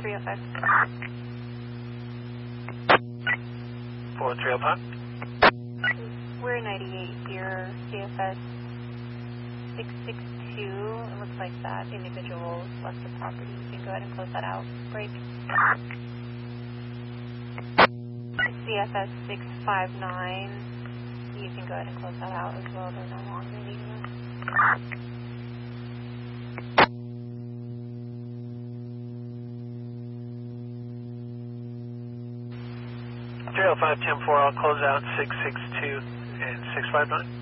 4305. 4305. We're 98 here, CFS 662. It looks like that individual left the property. You can go ahead and close that out. Break. CFS 659. You can go ahead and close that out as well. They're no longer needing it. 305-10-4, I'll close out 662 and 659.